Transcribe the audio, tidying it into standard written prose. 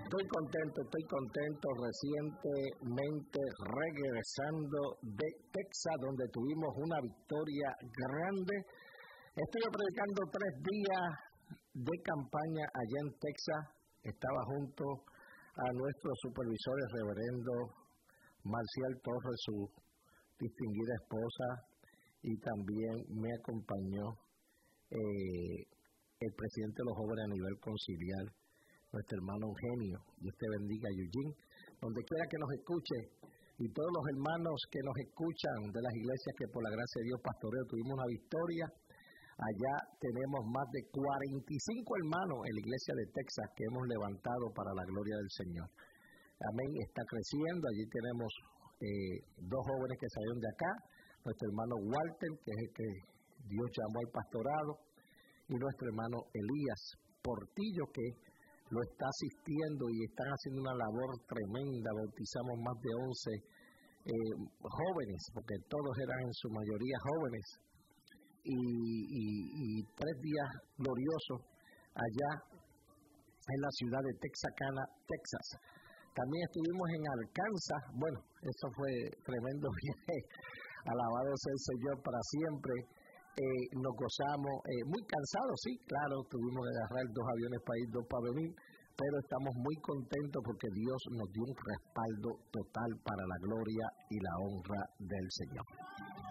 Estoy contento, recientemente regresando de Texas, donde tuvimos una victoria grande. Estuve predicando 3 días de campaña allá en Texas. Estaba junto a nuestro supervisor, el reverendo Marcial Torres, su distinguida esposa, y también me acompañó el presidente de los jóvenes a nivel conciliar, nuestro hermano Eugenio. Dios te bendiga, Eugene, donde quiera que nos escuche, y todos los hermanos que nos escuchan de las iglesias que por la gracia de Dios pastoreo, tuvimos una victoria. Allá tenemos más de 45 hermanos en la iglesia de Texas que hemos levantado para la gloria del Señor. Amén, está creciendo. Allí tenemos 2 jóvenes que salieron de acá, nuestro hermano Walter, que es el que Dios llamó al pastorado, y nuestro hermano Elías Portillo, que lo está asistiendo y están haciendo una labor tremenda. Bautizamos más de 11 jóvenes, porque todos eran en su mayoría jóvenes, y 3 días gloriosos allá en la ciudad de Texarkana, Texas. También estuvimos en Arkansas. Bueno, eso fue tremendo viaje. Alabado sea el Señor para siempre. Nos gozamos, muy cansados, sí, claro, tuvimos que agarrar 2 aviones para ir, 2 para venir, pero estamos muy contentos porque Dios nos dio un respaldo total para la gloria y la honra del Señor.